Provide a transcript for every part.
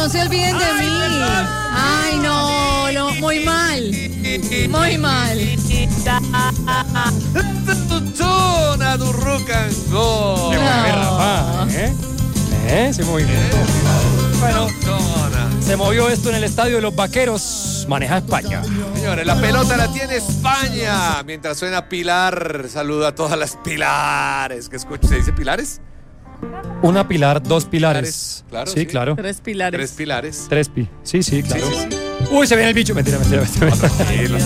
no se olviden de mí. Ay, no, muy mal. Muy mal. Zona do rock and roll. Se mueve Rafa, ese movimiento. Bueno, se movió esto en el estadio de los Vaqueros. Maneja España. Señores, la pelota la tiene España. Mientras suena Pilar, saluda a todas las Pilares que escucho. ¿Se dice Pilares? Una pilar, dos pilares. Claro, sí, sí. claro. 3 pilares. 3 pilares. Sí, claro. Sí. Uy, se viene el bicho. Mentira. Tranquilo.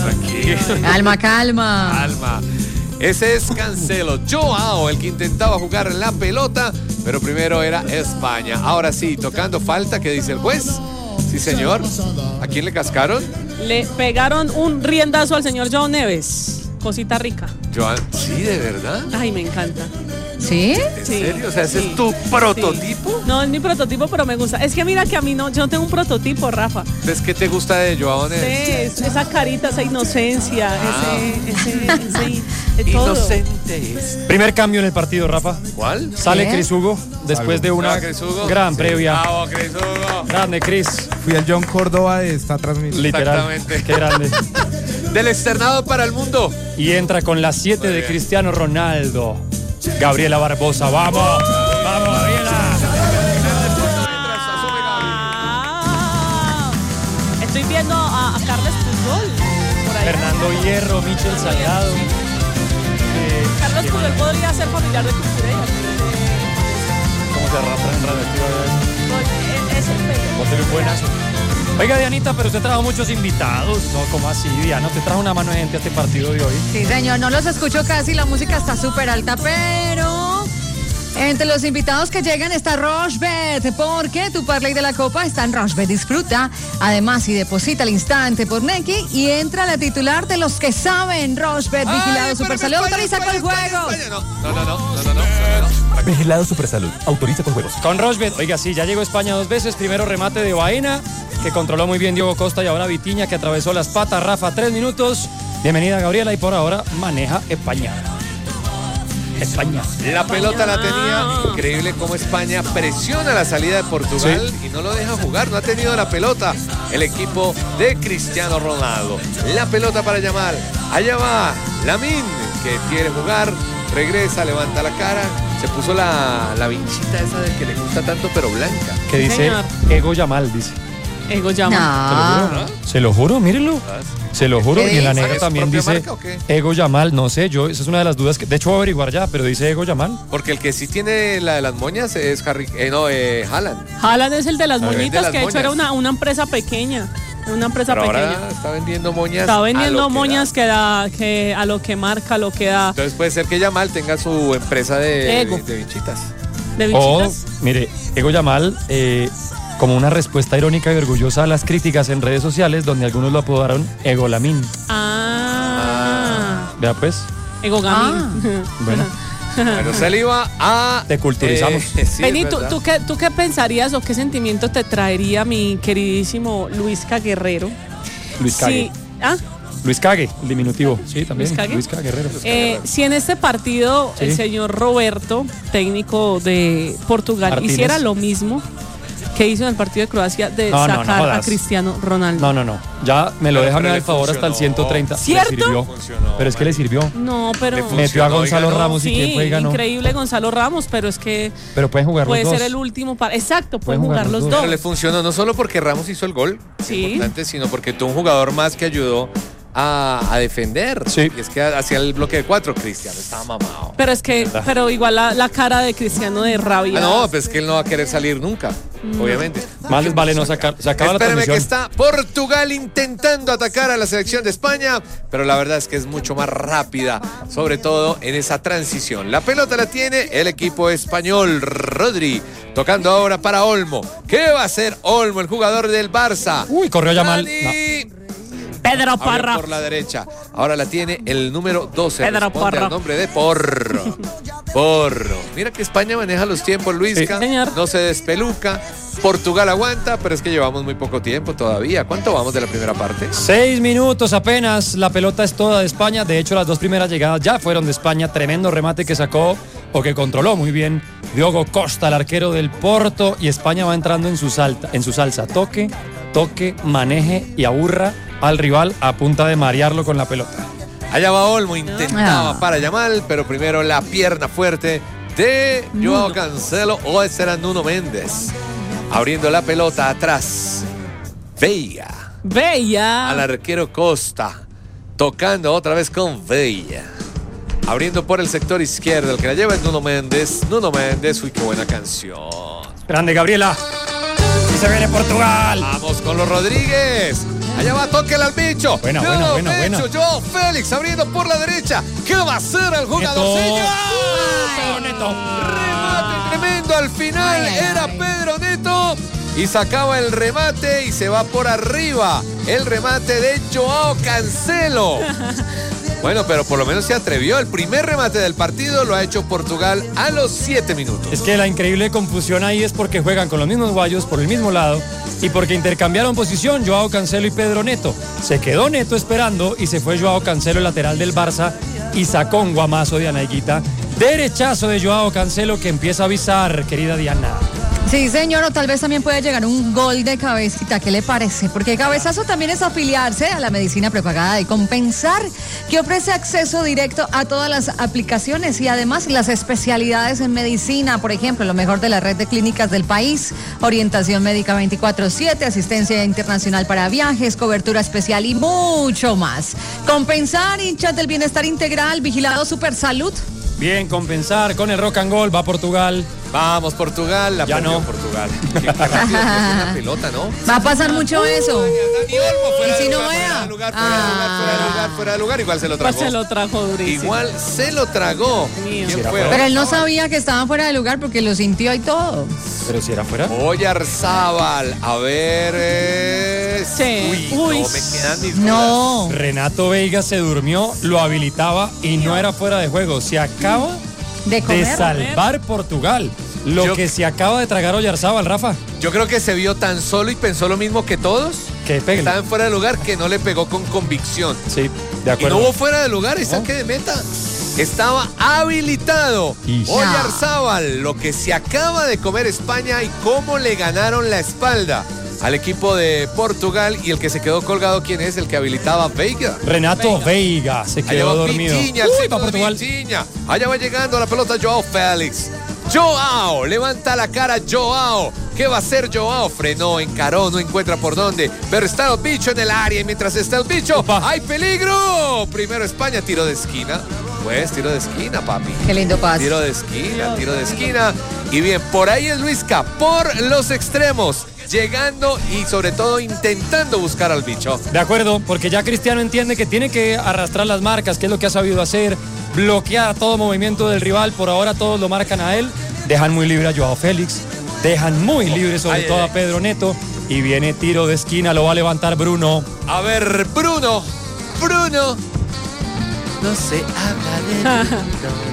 Calma. Ese es Cancelo. Joao, el que intentaba jugar la pelota, pero primero era España. Ahora sí, tocando falta, ¿qué dice el juez? Sí, señor. ¿A quién le cascaron? Le pegaron un riendazo al señor Joao Neves. Cosita rica. Joan, sí, de verdad. Ay, me encanta. ¿Sí? ¿En serio? O sea, ¿ese es tu prototipo? Sí. No, es mi prototipo, pero me gusta. Es que mira que a mí no, yo no tengo un prototipo, Rafa. ¿Ves qué te gusta de Joao Neves? Sí, esa carita, esa inocencia, ese todo. Inocentes. Primer cambio en el partido, Rafa. ¿Cuál? Sale ¿Qué? Cris Hugo después de una Chris Hugo. gran previa. Bravo, Cris Hugo. Grande, Cris. Fui el John Córdoba de esta transmisión. Literal. Exactamente. Qué grande. Del externado para el mundo. Y entra con las 7 de bien. Cristiano Ronaldo. Gabriela Barbosa. ¡Vamos! ¡Vamos, Gabriela! Estoy viendo a Carles Puyol por ahí. Fernando Hierro, Michel Salgado. Carlos Puyol podría ser familiar de Cucurella. ¿Cómo se arrastra en radioactiva? Es el pelo. Bótele un buenazo. Oiga, Dianita, pero usted trajo muchos invitados. No, ¿cómo así, Diana? Usted trajo una mano de gente a este partido de hoy. Sí, señor, no los escucho casi, la música está súper alta, pero entre los invitados que llegan está Rochebet, porque tu parlay de la copa está en Rochebet. Disfruta, además, y deposita al instante por Nequi y entra la titular de los que saben. Rochebet, vigilado Supersalud, autoriza con el juego. No. Vigilado Supersalud, autoriza con juegos. Con Rochebet, oiga, sí, ya llegó España 2 veces. Primero remate de Baena, que controló muy bien Diogo Costa, y ahora Vitinha, que atravesó las patas. Rafa, 3 minutos. Bienvenida, Gabriela, y por ahora maneja España. La pelota la tenía. Increíble cómo España presiona la salida de Portugal y no lo deja jugar. No ha tenido la pelota el equipo de Cristiano Ronaldo. La pelota para Yamal. Allá va Lamine, que quiere jugar. Regresa, levanta la cara. Se puso la vinchita esa del que le gusta tanto, pero blanca. Que dice Señor. Ego Yamal, dice. Ego llama. No. Se lo juro, mírenlo. Se lo juro. ¿Qué Y en la dice? negra ¿Es también propia dice marca o qué? Ego Yamal. No sé, esa es una de las dudas que, de hecho, voy a averiguar ya, pero dice Ego Yamal. Porque el que sí tiene la de las moñas es Haaland. Haaland es el de las A ver, moñitas, de las que de hecho era moñas. una empresa pequeña. Una empresa Pero pequeña. ahora está vendiendo moñas. Está a vendiendo lo que moñas da. que a lo que marca, lo que da. Entonces puede ser que Yamal tenga su empresa de Ego. vinchitas. De O, bichitas. mire, Ego Yamal, como una respuesta irónica y orgullosa a las críticas en redes sociales, donde algunos lo apodaron Ego Lamín. Vea pues, Ego Gamín. bueno, Bueno, se le iba a... Te culturizamos. Sí, Vení, es ¿tú, verdad. tú qué pensarías o qué sentimiento te traería mi queridísimo Luisca Guerrero? Luis Cague. Sí. ¿Ah? Luis Cague, el diminutivo. Sí, también. ¿Luis Cague? Luis Cague Guerrero. Si en este partido Sí. el señor Roberto, técnico de Portugal, Martínez. hiciera lo mismo que hizo en el partido de Croacia de No, no, sacar no a jodas. Cristiano Ronaldo. No. Ya me lo Pero deja me da le el favor hasta el funcionó. 130. ¿Cierto? Le sirvió. Funcionó, Pero es que le sirvió. No, pero Le Metió a funcionó, Gonzalo oiga, no. Ramos y sí, quién fue y ganó. increíble Gonzalo Ramos, pero es que Pero pueden jugar puede los dos. ser el último exacto, pueden Pueden jugar los dos. Pero le funcionó no solo porque Ramos hizo el gol, Sí. importante, sino porque tuvo un jugador más que ayudó a defender. Sí. Y es que hacía el bloque de 4, Cristiano estaba mamado. Pero es que, pero igual la cara de Cristiano de rabia. No, pues es que él no va a querer salir nunca, obviamente. Más les vale no sacar. Se acaba la Espérame que transmisión. está Portugal intentando atacar a la selección de España, pero la verdad es que es mucho más rápida, sobre todo en esa transición. La pelota la tiene el equipo español. Rodri tocando ahora para Olmo. ¿Qué va a hacer Olmo, el jugador del Barça? Uy, corrió Yamal. Dani. Pedro Abrió Parra. por la derecha. Ahora la tiene el número 12. Pedro Responde Porro. al nombre de Porro. Porro. Mira que España maneja los tiempos, Luisca. Sí, señor. No se despeluca. Portugal aguanta, pero es que llevamos muy poco tiempo todavía. ¿Cuánto vamos de la primera parte? 6 minutos apenas, la pelota es toda de España. De hecho, las 2 primeras llegadas ya fueron de España. Tremendo remate que sacó o que controló muy bien Diogo Costa, el arquero del Porto, y España va entrando en su salsa. Toque, maneje y aburra al rival a punta de marearlo con la pelota. Allá va Olmo, intentaba para Yamal, pero primero la pierna fuerte de Joao Cancelo, o ese era Nuno Méndez. Abriendo la pelota atrás. Veiga. Al arquero Costa. Tocando otra vez con Veiga. Abriendo por el sector izquierdo. El que la lleva es Nuno Méndez. Uy, qué buena canción. Grande Gabriela. Y se viene Portugal. Vamos con los Rodríguez. Allá va, tóquela al bicho. Buena. Joao Félix abriendo por la derecha. ¿Qué va a hacer el jugador? Neto. Remate tremendo al final. Era Pedro Neto. Y sacaba el remate y se va por arriba. El remate de Joao Cancelo. Bueno, pero por lo menos se atrevió. El primer remate del partido lo ha hecho Portugal a los 7 minutos. Es que la increíble confusión ahí es porque juegan con los mismos guayos por el mismo lado y porque intercambiaron posición Joao Cancelo y Pedro Neto. Se quedó Neto esperando y se fue Joao Cancelo, el lateral del Barça, y sacó un guamazo de Anaiguita. Derechazo de Joao Cancelo que empieza a avisar, querida Diana. Sí, señor, o tal vez también puede llegar un gol de cabecita. ¿Qué le parece? Porque cabezazo también es afiliarse a la medicina prepagada de Compensar, que ofrece acceso directo a todas las aplicaciones y además las especialidades en medicina. Por ejemplo, lo mejor de la red de clínicas del país, orientación médica 24/7, asistencia internacional para viajes, cobertura especial y mucho más. Compensar, hinchas del bienestar integral, vigilado Supersalud. Bien, Compensar con el Rock and Gold, va Portugal. Vamos, Portugal, la perdió Portugal. Qué rápido que es una pelota, ¿no? Va a pasar mucho eso. Dani Olmo fuera y si de no lugar, vea. fuera de lugar, igual se lo tragó. Pues se lo trajo durísimo. Igual se lo tragó. ¿Quién fue? Pero él no sabía que estaban fuera de lugar porque lo sintió y todo. Pero si era fuera. Oyarzábal, a ver. Sí. Uy, no, me quedan mis No. Renato Veiga se durmió, lo habilitaba y no era fuera de juego. Se acaba de salvar Portugal. Lo que se acaba de tragar Oyarzábal, Rafa. Yo creo que se vio tan solo y pensó lo mismo que todos. Que pegue. Estaban fuera de lugar, que no le pegó con convicción. Sí, de Y acuerdo. no hubo fuera de lugar y saque de meta. Estaba habilitado. Oyarzábal, lo que se acaba de comer España y cómo le ganaron la espalda al equipo de Portugal. Y el que se quedó colgado, ¿quién es? El que habilitaba Veiga. Renato Veiga se quedó Allá va dormido. Vitinha, el centro de Portugal. Vitinha. Allá va llegando la pelota Joao Félix. Joao, levanta la cara Joao. ¿Qué va a hacer Joao? Frenó, encaró, no encuentra por dónde. Pero está el bicho en el área y mientras está el bicho, Opa. ¡hay peligro! Primero España, tiro de esquina. Pues tiro de esquina, papi. Qué lindo pase. Tiro de esquina. Y bien, por ahí es Luisca, por los extremos, llegando y sobre todo intentando buscar al bicho. De acuerdo, porque ya Cristiano entiende que tiene que arrastrar las marcas, que es lo que ha sabido hacer, bloquear todo movimiento del rival. Por ahora todos lo marcan a él, dejan muy libre a Joao Félix, dejan muy libre sobre todo a Pedro Neto, y viene tiro de esquina, lo va a levantar Bruno. A ver, Bruno. No se habla de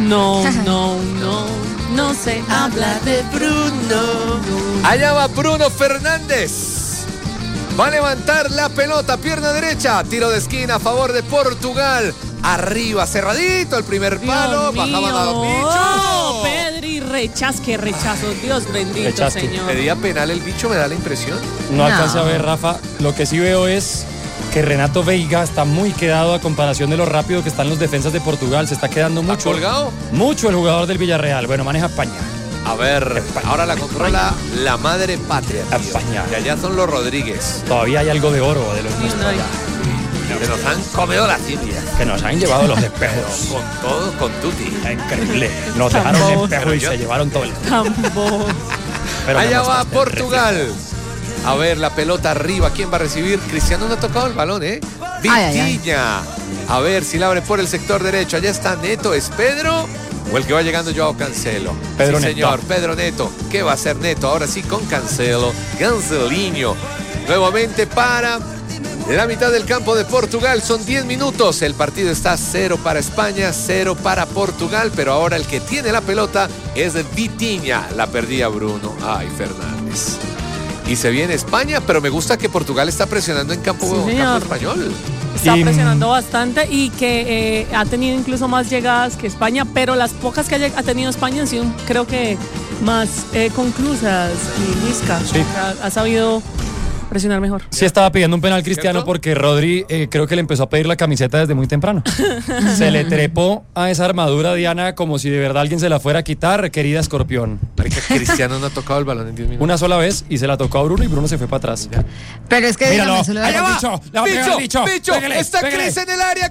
No se habla de Bruno. Allá va Bruno Fernández. Va a levantar la pelota, pierna derecha. Tiro de esquina a favor de Portugal. Arriba, cerradito el primer palo. Bajaban a los bichos. Pedri, rechazo. Dios bendito, Rechazque. señor. Pedía penal el bicho, me da la impresión. No alcanza a ver, Rafa. Lo que sí veo es que Renato Veiga está muy quedado a comparación de lo rápido que están los defensas de Portugal. Se está quedando ¿Está mucho. colgado? Mucho el jugador del Villarreal. Bueno, maneja España. A ver, ahora la controla la madre patria. tío. España. Y allá son los Rodríguez. Todavía hay algo de oro de los nuestros allá, Que nos han comido la India. que nos han llevado los Pero espejos. con todo, con tutti. Increíble. Nos dejaron Tambor. espejos y se llevaron todo el... Tambor. Pero Allá no va nos Portugal. A ver, la pelota arriba. ¿Quién va a recibir? Cristiano no ha tocado el balón, ¿eh? Vitinha. A ver si la abre por el sector derecho. Allá está Neto. ¿Es Pedro? ¿O el que va llegando Joao Cancelo? Pedro sí, Neto. señor. Pedro Neto. ¿Qué va a hacer Neto? Ahora sí con Cancelo. Cancelinho. Nuevamente para la mitad del campo de Portugal. Son 10 minutos. El partido está 0 para España, 0 para Portugal. Pero ahora el que tiene la pelota es Vitinha. La perdía Bruno. Ay, Fernández. Y se viene España, pero me gusta que Portugal está presionando en campo, Sí, campo señor. español. Está Y, presionando bastante y que ha tenido incluso más llegadas que España, pero las pocas que ha tenido España han sido, creo que, más conclusas. Y Luisca Sí. ha sabido presionar mejor. Sí estaba pidiendo un penal Cristiano ¿Cierto? porque Rodri creo que le empezó a pedir la camiseta desde muy temprano. Se le trepó a esa armadura, Diana, como si de verdad alguien se la fuera a quitar, querida Escorpión. Marica, Cristiano no ha tocado el balón en 10 minutos. Una sola vez y se la tocó a Bruno y Bruno se fue para atrás. Pero es que Míralo, dígame, se lo allá dejo. va. Bicho, le va a pegar al bicho. ¡Bicho! Pégale, ¡Está pégale. Cris en el área,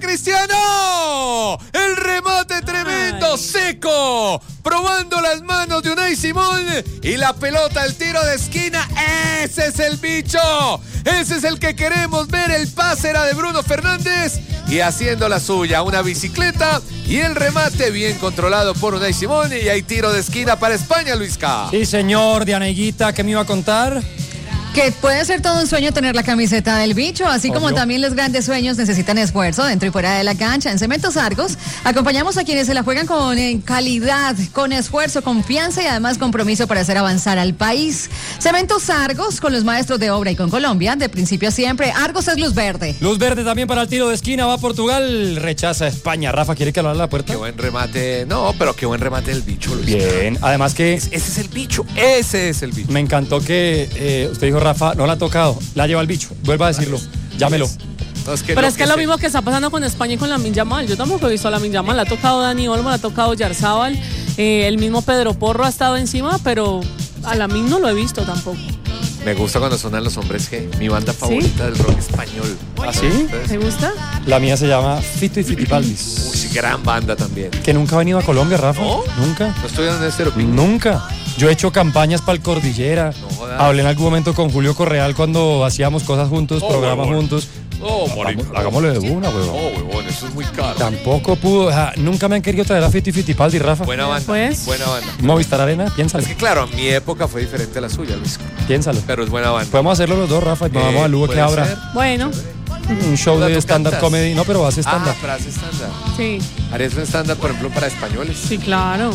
Cristiano! ¡El remate tremendo, Ay. seco! Probando las manos de Unai Simón y la pelota, el tiro de esquina. ¡Ese es el bicho! ¡Ese es el que queremos ver! El pase era de Bruno Fernández y haciendo la suya, una bicicleta y el remate bien controlado por Unai Simón y hay tiro de esquina para España, Luisca. Sí, señor, Diana Higuita, ¿qué me iba a contar? Que puede ser todo un sueño tener la camiseta del bicho, así como Obvio. también los grandes sueños necesitan esfuerzo dentro y fuera de la cancha. En Cementos Argos acompañamos a quienes se la juegan con calidad, con esfuerzo, confianza y además compromiso para hacer avanzar al país. Cementos Argos con los maestros de obra y con Colombia, de principio a siempre. Argos es luz verde. Luz verde también para el tiro de esquina, va Portugal, rechaza a España. Rafa, ¿quiere que lo abra la puerta? Qué buen remate. No, pero qué buen remate del bicho, Luisca. Bien, además que Ese es el bicho. Ese es el bicho. me encantó que usted dijo, Rafa, no la ha tocado, la lleva el bicho. Vuelva a decirlo, llámelo. No, es que Pero lo es que es lo se- mismo que está pasando con España y con Lamine Yamal. Yo tampoco he visto a Lamine Yamal. La ha tocado Dani Olmo, la ha tocado Yarzábal. El mismo Pedro Porro ha estado encima, pero a Lamine no lo he visto tampoco. Me gusta cuando sonan los hombres G. Mi banda favorita del rock español. ¿Ah, sí? ¿Te gusta? La mía se llama Fito y Fitipaldis. Uy, sí, gran banda también. Que nunca ha venido a Colombia, Rafa. ¿No? Nunca. No estoy en este Ping. Nunca. Yo he hecho campañas para el Cordillera. No jodas. Hablé en algún momento con Julio Correal cuando hacíamos cosas juntos, Oh, programas huevón. juntos. Oh, marica. Hagámosle de una, huevón. Oh, huevón, eso es muy caro. Tampoco pudo. Nunca me han querido traer a Fito y Fitipaldi, Rafa. Buena banda. Pues. Buena banda. Movistar Arena, piénsalo. Es que claro, mi época fue diferente a la suya, Luis. Piénsalo. Pero es buena banda. Podemos hacerlo los dos, Rafa. y Nos vamos a Lugo que puede abra ser. Bueno, un show Luda, de ¿tú stand-up cantas? comedy. No, pero hace stand-up. Ah, pero hace stand-up. sí, ¿Harías un stand-up, por ejemplo, para españoles? sí, claro.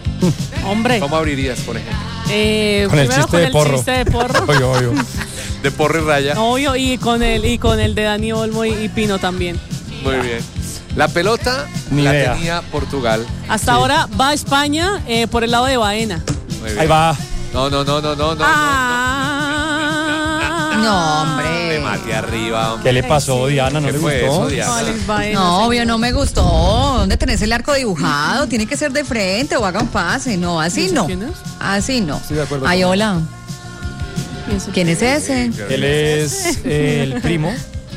Hombre. ¿Cómo abrirías, por ejemplo? Con el Primero chiste de porro. chiste de porro. Obvio. De porro y raya. Obvio, y con el de Dani Olmo y Pino también. Muy bien. La pelota Ni la idea. tenía Portugal. Hasta ahora va España por el lado de Baena. Muy bien. Ahí va. No. No, hombre. Remate arriba, hombre. ¿Qué le pasó, Diana? ¿No ¿Qué le fue gustó? eso, Diana? Alex Baena. No, obvio, no me gustó. ¿Dónde tenés el arco dibujado? Tiene que ser de frente o haga un pase. No, así ¿Y ese no. quién es? Así no. Estoy de acuerdo Ay, con hola. ¿Y eso ¿Quién es ese? Él es el primo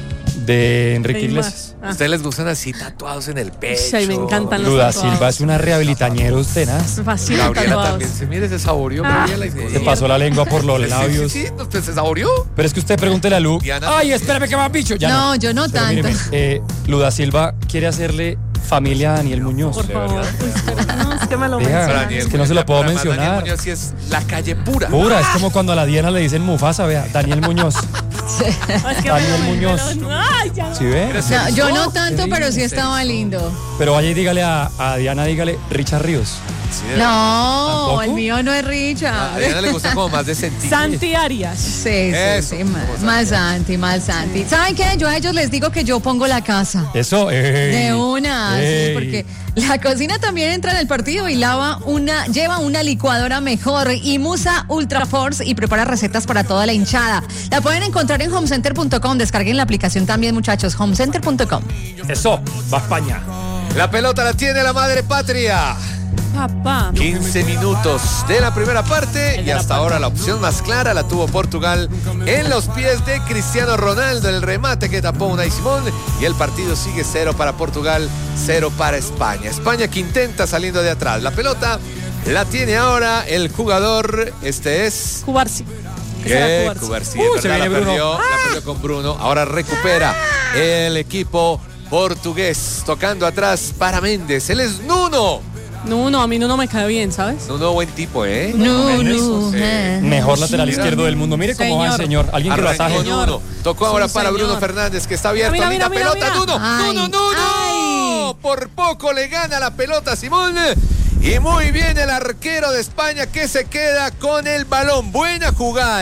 de Enrique Neymar. Iglesias. ¿A ustedes les gustan así tatuados en el pecho? Ay, me encantan los Luda tatuados. Silva es una rehabilitañeros tenaz. Me fascinan Gabriela tatuados. también. Se mire, se saboreó Gabriela. Se pasó la lengua por los labios. Sí, usted se saboreó. Pero es que usted pregúntele a Lu. Diana Ay, también. espérame que va bicho. Ya No, yo no Pero tanto. míreme, Luda Silva quiere hacerle familia a Daniel Muñoz. Por favor. No, es que me lo Vea, mencionan. es que no se lo puedo Pero además, mencionar. Daniel Muñoz sí es la calle pura. Pura, es como cuando a la Diana le dicen Mufasa, vea, Daniel Muñoz. Es que Daniel me lo Muñoz. mencionan. Ay, ya. ¿Sí ve? No, yo no tanto, pero sí estaba lindo. Pero vaya y dígale a Diana, dígale Richard Ríos. Sí, No, ¿Tampoco? el mío no es A Richard. Diana le gusta como más de sentir. Santi Arias. Sí, Eso, sí, como más Santi, más Santi. ¿Saben qué? Yo a ellos les digo que yo pongo la casa. Eso, De una, sí, ey. porque la cocina también entra en el partido y lleva una licuadora mejor y Musa Ultra Force y prepara recetas para toda la hinchada. La pueden encontrar en homecenter.com. Descarguen la aplicación también, muchachos, homecenter.com. Eso, va a España. La pelota la tiene la madre patria. Papá. 15 minutos de la primera parte El y de la hasta ahora la opción más clara la tuvo Portugal en los pies de Cristiano Ronaldo, el remate que tapó Unai Simón y el partido sigue 0 para Portugal, 0 para España. España que intenta saliendo de atrás. La pelota la tiene ahora el jugador, este es... Cubarsi. Ese era ¿Qué? Cubarsi. Cubarsi, Se ¿verdad? viene La Bruno. perdió con Bruno. Ahora recupera el equipo portugués. Tocando atrás para Méndez. Él es Nuno. No, a mí no me cae bien, ¿sabes? Nuno, buen tipo, ¿eh? No, Sí. Mejor lateral izquierdo del mundo. Mire cómo va el señor. Alguien que lo Arrancó ataje. Señor. Nuno. Tocó ahora Sí, para señor. Bruno Fernández, que está abierto. Mira, Linda mira, pelota, mira. Nuno. Ay, Nuno. ay. Por poco le gana la pelota a Simón. Y muy bien el arquero de España que se queda con el balón. Buena jugada.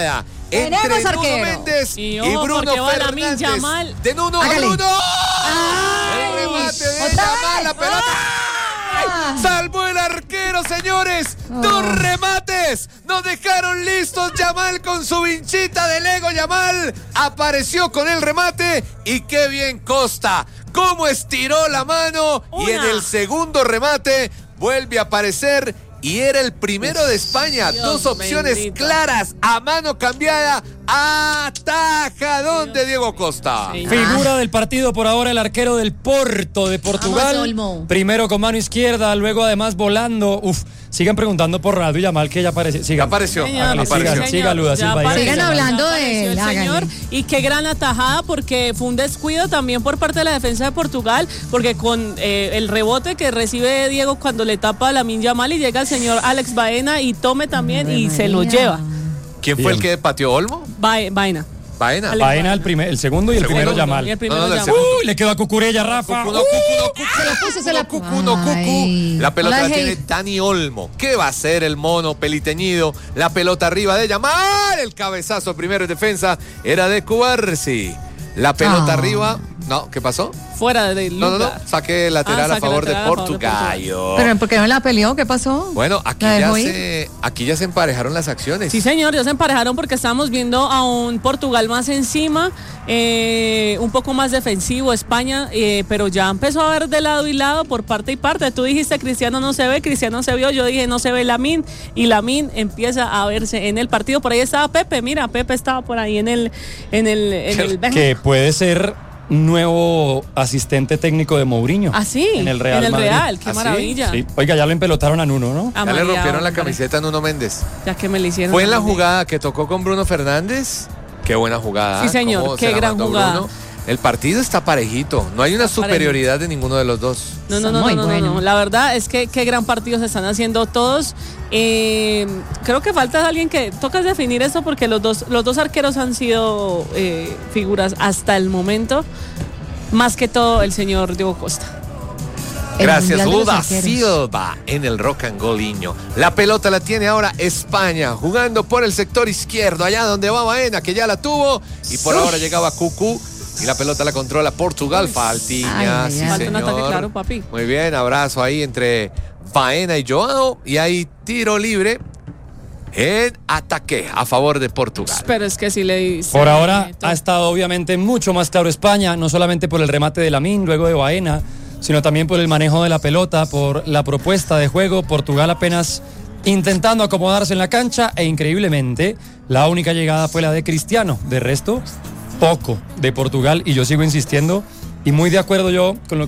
entre Tenemos Nuno arquero. Méndez y ojo, Bruno porque va Lamine Fernández. Yamal. De Nuno a Hágale. Bruno. ¡Ay! El remate de ¡Otra Yamal, vez! la pelota. ¡Ah! Salvó el arquero, señores. Dos remates. Nos dejaron listos. Yamal con su vinchita de Lego. Yamal apareció con el remate. Y qué bien Costa. Cómo estiró la mano. Y en el segundo remate vuelve a aparecer. Y era el primero de España. Dios Dos opciones bendito. claras. A mano cambiada. Atajadón de Diego Costa. Sí. Figura del partido por ahora el arquero del Porto de Portugal. Vamos, Olmo. Primero con mano izquierda, luego además volando. Sigan preguntando por Radio Yamal que ya apareció. Ya Sigan. apareció. Señor, Hágale, apareció. sigan, siga, Luda ya Silva. apareció, Sigan hablando ya de apareció él, el señor. háganle. Y qué gran atajada, porque fue un descuido también por parte de la defensa de Portugal, porque con el rebote que recibe Diego cuando le tapa a Lamine Yamal y llega el señor Alex Baena y tome también Ave y se lo María. lleva. ¿Quién fue el que pateó Olmo? Baena. Baena. Ale- Baena el segundo y el primero Yamal. Y el primero No, no, el Yamal. segundo. Le quedó a Cucurella, Rafa. Cucu, no, Cucu, no, Cucu. Se la puso, se la Cucu, no, Cucu. Ay. La pelota No la la tiene dejé. Dani Olmo. ¿Qué va a hacer el mono peliteñido? La pelota arriba de Yamal. El cabezazo primero en defensa era de Cubarsi. La pelota Ah. arriba. No, ¿qué pasó? Fuera de No, lugar. saque lateral a saque favor de lateral a favor de Portugallo. Pero ¿por qué no la peleó? ¿Qué pasó? Bueno, aquí ¿La ya, dejó ir? aquí ya se emparejaron las acciones. Sí, señor, ya se emparejaron porque estamos viendo a un Portugal más encima, un poco más defensivo, España, pero ya empezó a ver de lado y lado, por parte y parte. Tú dijiste Cristiano no se ve, Cristiano se vio, yo dije no se ve Lamine, y Lamine empieza a verse en el partido. Por ahí estaba Pepe, mira, Pepe estaba por ahí en el Que puede ser nuevo asistente técnico de Mourinho. Ah, sí, En el Real Madrid. qué ¿Ah, sí? maravilla. Sí. Oiga, ya lo empelotaron a Nuno, ¿no? A Ya le María, rompieron la hombre. camiseta a Nuno Méndez. Ya que me le hicieron. Fue en la también. jugada que tocó con Bruno Fernández. Qué buena jugada. Sí, señor, Cómo qué se la gran mandó jugada. Bruno. El partido está parejito. No hay una Está superioridad de ninguno de los dos. No, Muy bueno. no. La verdad es que qué gran partido se están haciendo todos. Creo que falta alguien que toca definir esto porque los dos arqueros han sido figuras hasta el momento. Más que todo el señor Diego Costa. El Gracias, Mundial de los Luda Arqueros. Silva en el Rock and Goliño. La pelota la tiene ahora España, jugando por el sector izquierdo, allá donde va Baena, que ya la tuvo. Y por ahora llegaba Cucu. Y la pelota la controla Portugal. Faltiña, Ay, sí, ay, ay. Falta un ataque señor. claro, papi. Muy bien, abrazo ahí entre Baena y Joao. Y hay tiro libre en ataque a favor de Portugal. Pero es que si le dice. Por ahora ha estado obviamente mucho más claro España, no solamente por el remate de Lamine, luego de Baena, sino también por el manejo de la pelota, por la propuesta de juego. Portugal apenas intentando acomodarse en la cancha e increíblemente la única llegada fue la de Cristiano. De resto, poco de Portugal y yo sigo insistiendo y muy de acuerdo yo con lo